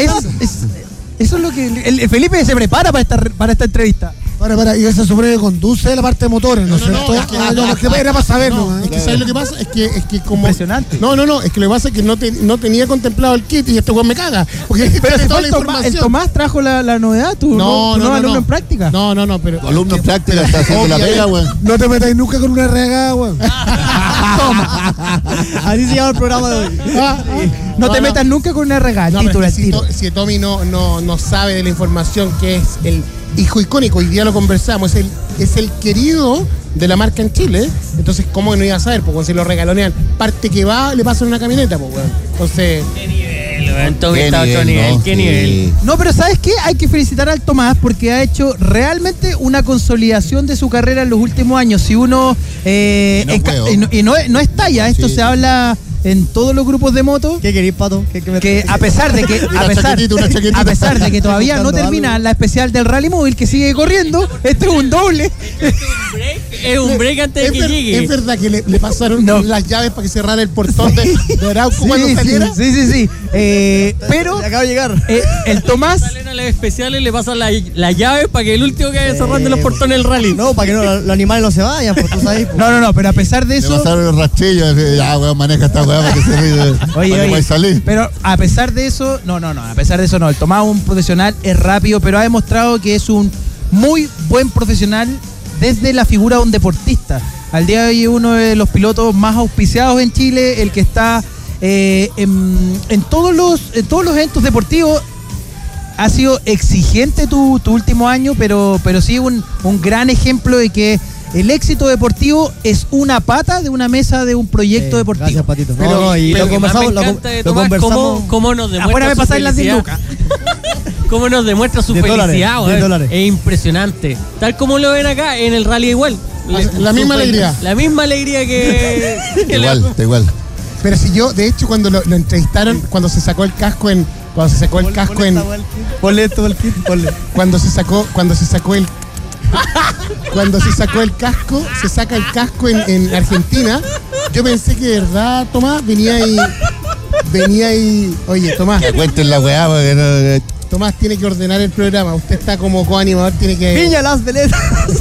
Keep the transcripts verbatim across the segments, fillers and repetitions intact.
es, es, eso es lo que... El, el Felipe se prepara para esta, para esta entrevista. Para, para, y se supone que conduce la parte de motores, ¿no es No, no, cierto? no, es que- Ah, no, es que era para saber, No, ¿no? es que ¿sabes lo que pasa? Es que, es que como... Impresionante. No, no, no, es que lo que pasa es que no, te, no tenía contemplado el kit y este weón me caga. Porque Pero tiene si toda fue la el, Tomás, el información. Tomás trajo la, la novedad, tú, No, no, no, no, alumno no. en práctica. No, no, no, pero... Tu alumno en práctica está haciendo la pega, weón. No te metáis nunca con una regada, weón. Así se llama el programa de hoy. Ah, ah. No, te metas nunca con una regada, No, título, pero el es que si, tiro. To- si Tommy no, no, no sabe de la información que es el hijo icónico, hoy día lo conversamos, es el, es el querido de la marca en Chile, entonces ¿cómo no iba a saber? Porque si lo regalonean, parte que va, le pasan una camioneta, pues weón. Entonces, Qué nivel, weón. Tommy Qué está a otro nivel, nivel. ¿no? Qué Sí. nivel. No, pero ¿sabes qué? Hay que felicitar al Tomás porque ha hecho realmente una consolidación de su carrera en los últimos años. Si uno... eh, Y no enca- puedo. y no, y no es, no es talla, esto Sí, se sí. habla en todos los grupos de moto. ¿Qué querís, Pato? ¿Qué, qué me- Que a pesar de que a Una pesar, chaquetita, una chaquetita. a pesar de que todavía no Buscando termina algo. la especial del Rally Móvil que sigue corriendo, este es un doble. Es un break antes de es, que ver- llegue. es verdad que le, le pasaron No. las llaves para que cerrara el portón de, de Arauco cuando Sí, sí, saliera. sí, sí, sí. Eh, pero Se acaba de llegar. eh, el Tomás Salen a las especiales, le pasan la, la llave para que el último que vaya cerrando los portones del rally. No, para que no, los animales no se vayan, pues tú sabes. pues. no, no, no, pero a pesar de Le eso, pasaron los rastrillos, así, ya, weón, maneja esta weá para que se ríe. Oye, para que oye, pueda salir. pero a pesar de eso, no, no, no, a pesar de eso no, el Tomás es un profesional, es rápido, pero ha demostrado que es un muy buen profesional desde la figura de un deportista. Al día de hoy es uno de los pilotos más auspiciados en Chile, el que está eh, en, en todos los, en todos los eventos deportivos. Ha sido exigente tu, tu último año, pero, pero sí un, un gran ejemplo de que el éxito deportivo es una pata de una mesa de un proyecto Eh, deportivo. Gracias, Patito. Pero- no, no, y pero lo Lo que más me conversamos, lo, encanta de lo Tomás, conversamos. cómo, cómo nos demuestra Afuera me su pasáis las diez felicidad. lucas. Cómo nos demuestra su diez dólares, felicidad, diez weón. dólares. Es impresionante. Tal como lo ven acá en el rally igual. Le- La misma su- alegría. La misma alegría que... que le- Igual, está igual. Pero si yo, de hecho, cuando lo, lo entrevistaron, cuando se sacó el casco en... Cuando se sacó el casco en... Ponle esto al kit, ponle. Cuando se sacó, cuando se sacó el... Cuando se sacó el casco, se saca el casco en, en Argentina, yo pensé que de verdad, Tomás, venía ahí... Venía ahí... Oye, Tomás, Que cuenten la weá, porque no... Tomás tiene que ordenar el programa. Usted está como coanimador, tiene que... Piña las veletas.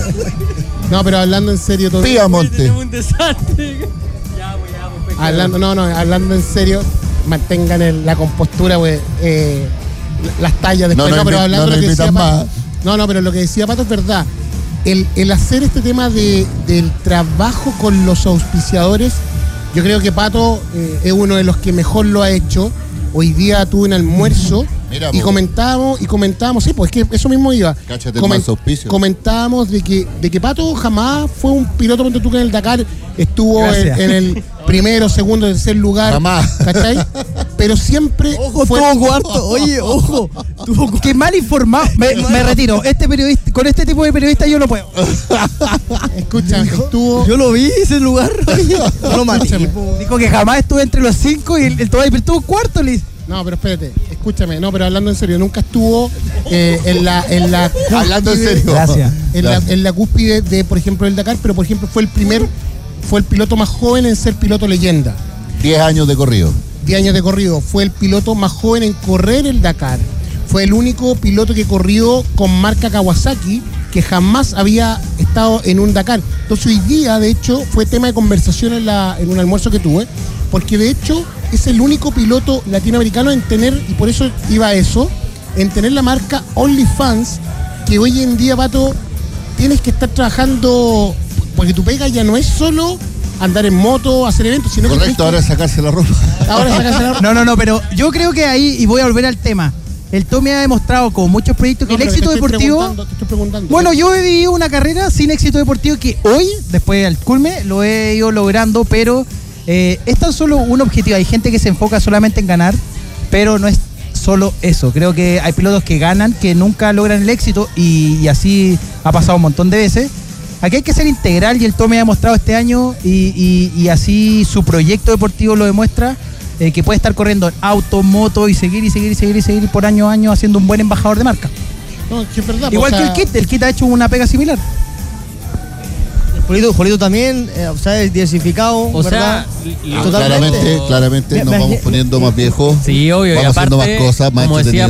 No, pero hablando en serio, todo. Piamonte. Tenemos un desastre. Ya, pues, ya, pues, pescado. Hablando, no, no, hablando en serio, mantengan el- la compostura, pues, eh, las tallas después. No No, nos pero invi- hablando no de lo nos que decía invitan Pato. No, no, pero lo que decía Pato es verdad. El, el hacer este tema de, del trabajo con los auspiciadores, yo creo que Pato eh, es uno de los que mejor lo ha hecho. Hoy día tuve un almuerzo Mira, y po. comentábamos, y comentábamos, sí, pues es que eso mismo iba. Cáchate el manso auspicio. Comentábamos de que, de que Pato jamás fue un piloto, ponte tú que en el Dakar estuvo en, Gracias. en el primero, segundo, tercer lugar. Jamás. ¿Cachai? Pero siempre Ojo, fue. tuvo cuarto. Oye, ojo. Tuvo cuarto. Qué mal informado. Me, me retiro. Este periodista, con este tipo de periodista yo no puedo. Escucha, estuvo. Yo lo vi ese lugar. Oye, no lo maté. Escúchame. Dijo que jamás estuve entre los cinco y el, el Tomás estuvo cuarto, Liz. No, pero espérate, escúchame, no, pero hablando en serio, nunca estuvo eh, en la. En la Hablando en cúspide- serio. Gracias. En la, en la cúspide de, por ejemplo, el Dakar, pero por ejemplo fue el primer, fue el piloto más joven en ser piloto leyenda. diez años de corrido. diez años de corrido. Fue el piloto más joven en correr el Dakar. Fue el único piloto que corrió con marca Kawasaki que jamás había estado en un Dakar. Entonces hoy día, de hecho, fue tema de conversación en, la, en un almuerzo que tuve, porque de hecho es el único piloto latinoamericano en tener, y por eso iba a eso, en tener la marca OnlyFans, que hoy en día, Pato, tienes que estar trabajando, porque tu pega ya no es solo andar en moto, hacer eventos, sino que Correcto, ahora es sacarse la ropa. ahora sacarse la- No, no, no, pero yo creo que ahí, y voy a volver al tema, el Tommy ha demostrado con muchos proyectos que No, el pero te éxito estoy deportivo... preguntando, te estoy preguntando. Bueno, yo he vivido una carrera sin éxito deportivo que hoy, después del culme, lo he ido logrando, pero eh, es tan solo un objetivo. Hay gente que se enfoca solamente en ganar, pero no es solo eso. Creo que hay pilotos que ganan, que nunca logran el éxito, y, y así ha pasado un montón de veces. Aquí hay que ser integral, y el Tommy ha demostrado este año, y, y- y así su proyecto deportivo lo demuestra, eh, que puede estar corriendo en auto, moto, y seguir, y seguir, y seguir, y seguir por año a año haciendo un buen embajador de marca. No, es que es verdad. Igual o sea, que el Kit, el Kit ha hecho una pega similar. Jolito, Jolito también, eh, o sea, es diversificado, O ¿verdad? sea, y- Totalmente. Claramente, claramente Me- nos me- vamos poniendo más viejos. Sí, obvio. y Vamos haciendo más aparte, cosas, más como decía entretenidos.